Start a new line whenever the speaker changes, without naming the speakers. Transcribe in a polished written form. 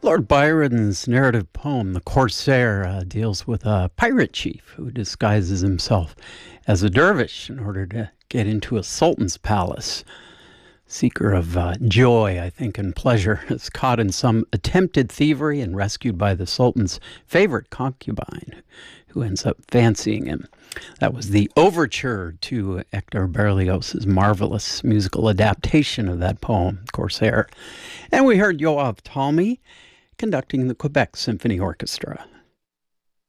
Lord Byron's narrative poem, The Corsair, deals with a pirate chief who disguises himself as a dervish in order to get into a sultan's palace. Seeker of joy, I think, and pleasure, is caught in some attempted thievery and rescued by the sultan's favorite concubine, who ends up fancying him. That was the overture to Hector Berlioz's marvelous musical adaptation of that poem, Corsair. And we heard Yoav Talmy conducting the Quebec Symphony Orchestra.